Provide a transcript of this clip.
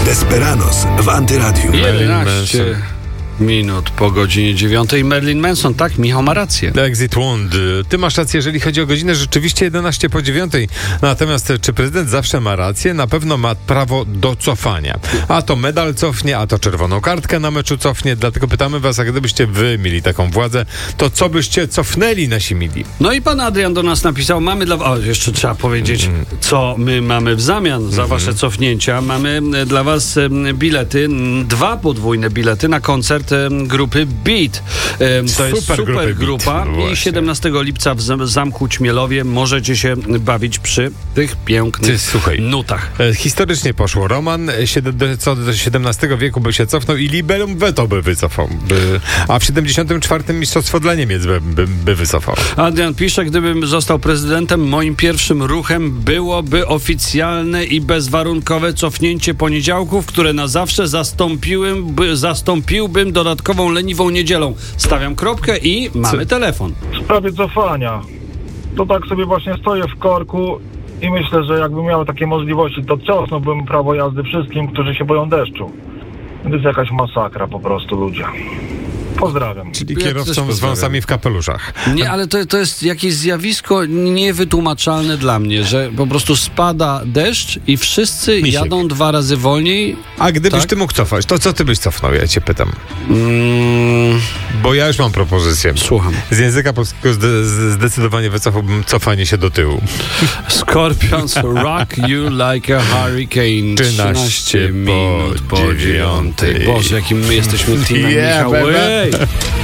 Desperados w Antyradiu. 11 minut po godzinie 9. Marilyn Manson, tak? Michał ma rację. Exit Wound. Ty masz rację, jeżeli chodzi o godzinę, rzeczywiście 11 po 9. Natomiast czy prezydent zawsze ma rację? Na pewno ma prawo do cofania. A to medal cofnie, a to czerwoną kartkę na meczu cofnie. Dlatego pytamy was, a gdybyście wy mieli taką władzę, to co byście cofnęli nasi mili? No i pan Adrian do nas napisał, mamy dla was, jeszcze trzeba powiedzieć, co my mamy w zamian za wasze cofnięcia. Mamy dla was bilety, 2 podwójne bilety na koncert grupy Beat. To jest super grupa i 17 lipca w Zamku Ćmielowie możecie się bawić przy tych pięknych nutach. Historycznie poszło. Roman co do XVII wieku by się cofnął i liberum veto by wycofał. A w 74 mistrzostwo dla Niemiec by wycofał. Adrian pisze, gdybym został prezydentem, moim pierwszym ruchem byłoby oficjalne i bezwarunkowe cofnięcie poniedziałków, które na zawsze zastąpiłbym dodatkową leniwą niedzielą. Stawiam kropkę i mamy telefon. W sprawie cofania. To tak sobie właśnie stoję w korku i myślę, że jakbym miał takie możliwości, to cofnąłbym prawo jazdy wszystkim, którzy się boją deszczu. To jest jakaś masakra po prostu, ludzie. Pozdrawiam. Czyli kierowcom z wąsami w kapeluszach. Nie, ale to jest jakieś zjawisko niewytłumaczalne dla mnie, że po prostu spada deszcz i wszyscy jadą 2 razy wolniej. A gdybyś ty mógł cofać, to co ty byś cofnął? Ja cię pytam. Bo ja już mam propozycję. Słucham. Z języka polskiego zdecydowanie wycofałbym cofanie się do tyłu. Scorpions rock you like a hurricane. 13 minut po 9. Boże, jakim my jesteśmy teamem, Yeah, Michał.